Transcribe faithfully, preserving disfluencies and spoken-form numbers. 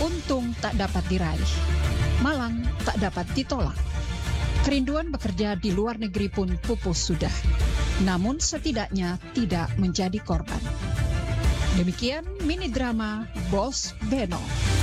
Untung tak dapat diraih, malang tak dapat ditolak. Kerinduan bekerja di luar negeri pun pupus sudah, namun setidaknya tidak menjadi korban. Demikian mini drama Bos Beno.